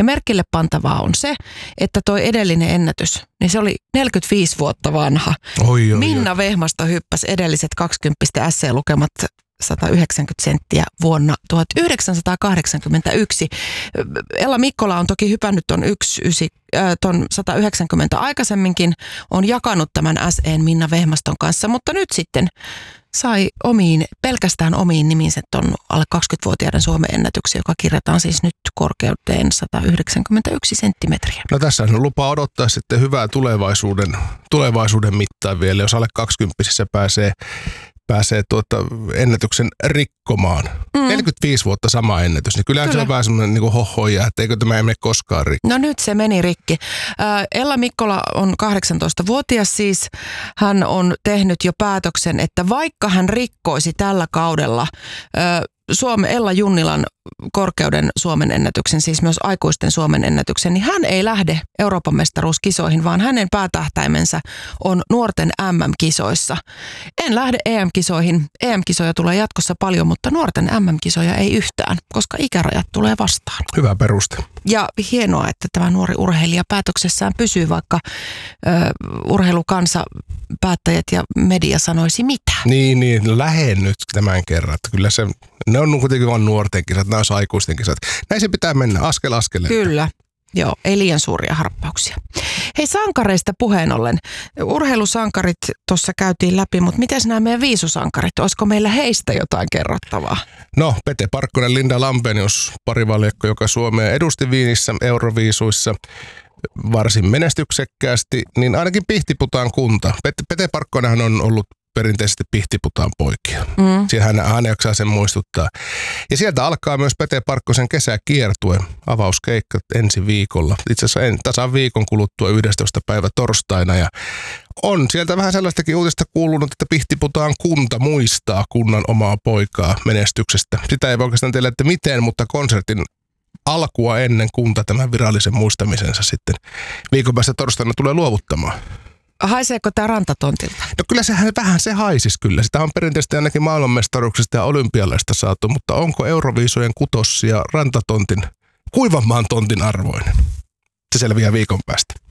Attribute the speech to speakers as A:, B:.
A: merkille pantavaa on se, että toi edellinen ennätys, niin se oli 45 vuotta vanha. Minna Vehmasto hyppäsi edelliset 20 SC-lukemat 190 senttiä vuonna 1981. Ella Mikkola on toki hypännyt ton 190 aikaisemminkin, on jakanut tämän SE:n Minna Vehmaston kanssa, mutta nyt sitten sai pelkästään omiin niminsä ton alle 20-vuotiaiden Suomen ennätyksen, joka kirjataan siis nyt korkeuteen 191 senttimetriä.
B: No tässä on lupa odottaa sitten hyvää tulevaisuuden mittaan vielä, jos alle 20-vuotiaissa pääsee ennätyksen rikkomaan. 45 vuotta sama ennätys, niin kyllähän se on vähän semmoinen niin hohoja, että eikö tämä ei mene koskaan rikki.
A: No nyt se meni rikki. Ella Mikkola on 18-vuotias siis. Hän on tehnyt jo päätöksen, että vaikka hän rikkoisi tällä kaudella Ella Junnilan korkeuden Suomen ennätyksen, siis myös aikuisten Suomen ennätyksen, niin hän ei lähde Euroopan mestaruuskisoihin, vaan hänen päätähtäimensä on nuorten MM-kisoissa. En lähde EM-kisoihin. EM-kisoja tulee jatkossa paljon, mutta nuorten MM-kisoja ei yhtään, koska ikärajat tulee vastaan.
B: Hyvä peruste.
A: Ja hienoa, että tämä nuori urheilija päätöksessään pysyy, vaikka urheilukansa, päättäjät ja media sanoisi mitä.
B: Niin, lähde nyt tämän kerran. Kyllä ne on kuitenkin vain nuorten kisat, nämä on aikuisten kisat. Näin se pitää mennä, askel askeleelta.
A: Kyllä. Joo, ei liian suuria harppauksia. Hei, sankareista puheen ollen. Urheilusankarit tuossa käytiin läpi, mutta miten nämä meidän viisusankarit? Olisiko meillä heistä jotain kerrottavaa?
B: No, Pete Parkkonen, Linda Lampenius, parivaljakko, joka Suomea edusti Viinissä Euroviisuissa varsin menestyksekkäästi, niin ainakin Pihtiputaan kunta. Pete Parkkonenhan on ollut perinteisesti Pihtiputaan poikia. Hän jaksaa sen muistuttaa. Ja sieltä alkaa myös Pete Parkkosen kesäkiertue, avauskeikka ensi viikolla. Itse asiassa tasan viikon kuluttua 11. päivä torstaina. Ja on sieltä vähän sellaistakin uutista kuulunut, että Pihtiputaan kunta muistaa kunnan omaa poikaa menestyksestä. Sitä ei voi oikeastaan tiedä, että miten, mutta konsertin alkua ennen kunta tämän virallisen muistamisensa sitten viikon päästä torstaina tulee luovuttamaan.
A: Haiseeko tämä rantatontilta?
B: No kyllä sehän vähän se haisisi kyllä. Sitä on perinteisesti ainakin maailmanmestaruuksista ja olympialaista saatu, mutta onko Euroviisujen kutossia rantatontin, Kuivanmaan tontin arvoinen? Se selviää viikon päästä.